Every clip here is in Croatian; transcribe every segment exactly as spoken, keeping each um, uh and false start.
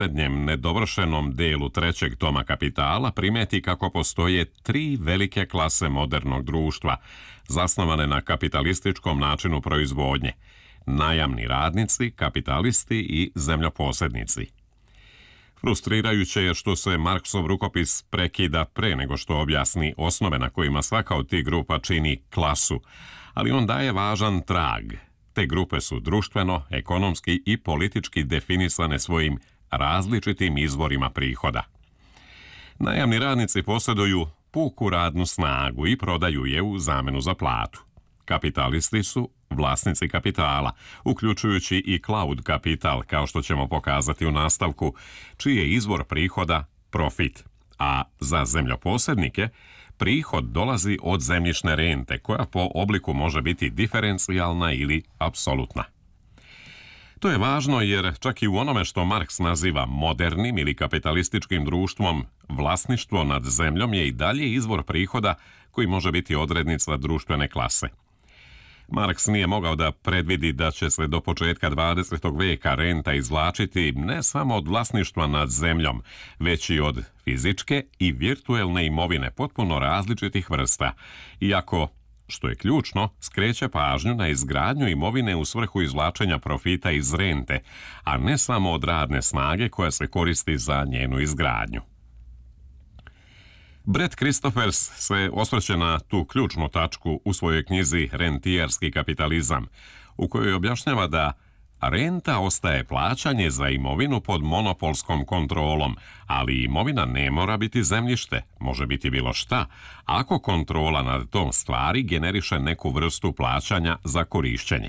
posljednjem nedovršenom delu trećeg toma Kapitala primeti kako postoje tri velike klase modernog društva, zasnovane na kapitalističkom načinu proizvodnje: najamni radnici, kapitalisti i zemljoposjednici. Frustrirajuće je što se Marksov rukopis prekida pre nego što objasni osnove na kojima svaka od tih grupa čini klasu, ali on daje važan trag. Te grupe su društveno, ekonomski i politički definisane svojim različitim izvorima prihoda. Najamni radnici posjeduju puku radnu snagu i prodaju je u zamenu za platu. Kapitalisti su vlasnici kapitala, uključujući i cloud kapital, kao što ćemo pokazati u nastavku, čiji je izvor prihoda profit, a za zemljoposjednike prihod dolazi od zemljišne rente, koja po obliku može biti diferencijalna ili apsolutna. To je važno jer čak i u onome što Marks naziva modernim ili kapitalističkim društvom, vlasništvo nad zemljom je i dalje izvor prihoda koji može biti odrednica društvene klase. Marks nije mogao da predvidi da će se do početka dvadesetog veka renta izvlačiti ne samo od vlasništva nad zemljom, već i od fizičke i virtuelne imovine potpuno različitih vrsta, iako, što je ključno, skreće pažnju na izgradnju imovine u svrhu izvlačenja profita iz rente, a ne samo od radne snage koja se koristi za njenu izgradnju. Brett Christophers se osvrće na tu ključnu tačku u svojoj knjizi Rentijerski kapitalizam, u kojoj objašnjava da renta ostaje plaćanje za imovinu pod monopolskom kontrolom, ali imovina ne mora biti zemljište, može biti bilo šta, ako kontrola nad tom stvari generiše neku vrstu plaćanja za korišćenje.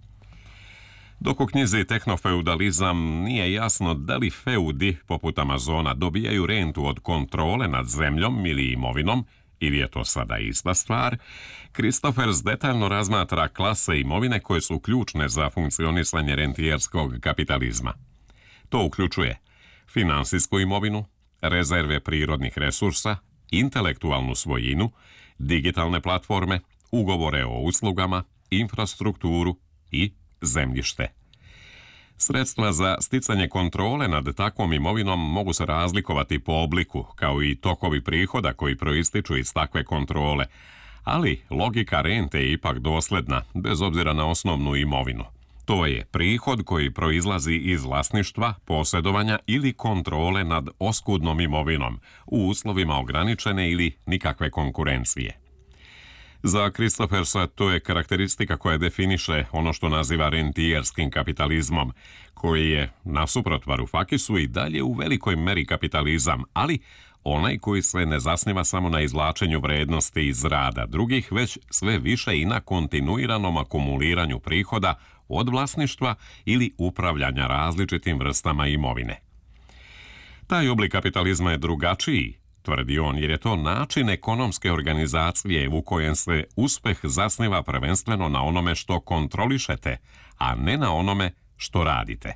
Dok u knjizi Tehnofeudalizam nije jasno da li feudi, poput Amazona, dobijaju rentu od kontrole nad zemljom ili imovinom, ili je to sada ista stvar, Christophers detaljno razmatra klase imovine koje su ključne za funkcionisanje rentijerskog kapitalizma. To uključuje finansijsku imovinu, rezerve prirodnih resursa, intelektualnu svojinu, digitalne platforme, ugovore o uslugama, infrastrukturu i zemljište. Sredstva za sticanje kontrole nad takvom imovinom mogu se razlikovati po obliku, kao i tokovi prihoda koji proističu iz takve kontrole, ali logika rente je ipak dosledna, bez obzira na osnovnu imovinu. To je prihod koji proizlazi iz vlasništva, posjedovanja ili kontrole nad oskudnom imovinom u uslovima ograničene ili nikakve konkurencije. Za Christophersa to je karakteristika koja definiše ono što naziva rentijerskim kapitalizmom, koji je, nasuprot Varoufakisu, i dalje u velikoj meri kapitalizam, ali onaj koji se ne zasniva samo na izvlačenju vrednosti iz rada drugih, već sve više i na kontinuiranom akumuliranju prihoda od vlasništva ili upravljanja različitim vrstama imovine. Taj oblik kapitalizma je drugačiji, tvrdi on, jer je to način ekonomske organizacije u kojem se uspeh zasniva prvenstveno na onome što kontrolišete, a ne na onome što radite.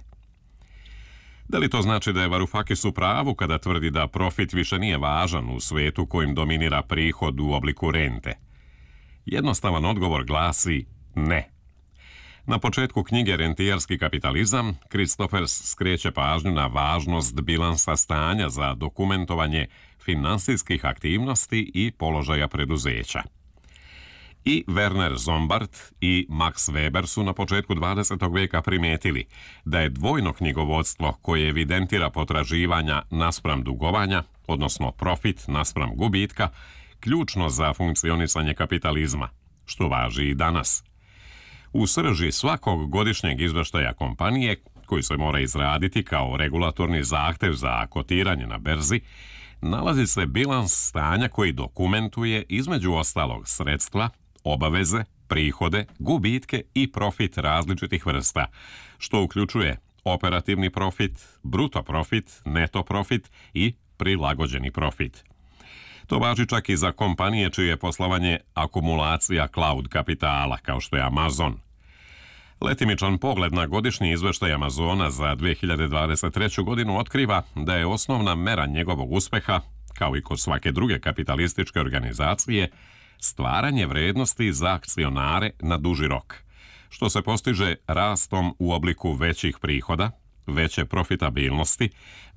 Da li to znači da je Varoufakis u pravu kada tvrdi da profit više nije važan u svetu kojim dominira prihod u obliku rente? Jednostavan odgovor glasi ne. Na početku knjige Rentijerski kapitalizam, Christophers skreće pažnju na važnost bilansa stanja za dokumentovanje finansijskih aktivnosti i položaja preduzeća. I Werner Zombart i Max Weber su na početku dvadesetog veka primetili da je dvojno knjigovodstvo koje evidentira potraživanja naspram dugovanja, odnosno profit naspram gubitka, ključno za funkcionisanje kapitalizma, što važi i danas. U srži svakog godišnjeg izveštaja kompanije, koji se mora izraditi kao regulatorni zahtev za kotiranje na berzi, nalazi se bilans stanja koji dokumentuje između ostalog sredstva, obaveze, prihode, gubitke i profit različitih vrsta, što uključuje operativni profit, bruto profit, neto profit i prilagođeni profit. To važi čak i za kompanije čije je poslovanje akumulacija cloud kapitala, kao što je Amazon. Letimičan pogled na godišnji izveštaj Amazona za dve hiljade dvadeset treću. godinu otkriva da je osnovna mera njegovog uspeha, kao i kod svake druge kapitalističke organizacije, stvaranje vrednosti za akcionare na duži rok, što se postiže rastom u obliku većih prihoda, veće profitabilnosti,